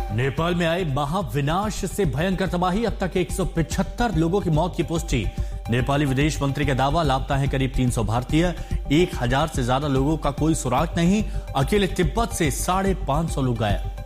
नेपाल में आए महाविनाश से भयंकर तबाही, अब तक 175 लोगों की मौत की पुष्टि। नेपाली विदेश मंत्री का दावा, लापता है करीब 300 भारतीय, 1000 से ज्यादा लोगों का कोई सुराग नहीं। अकेले तिब्बत से 550 लोग गायब।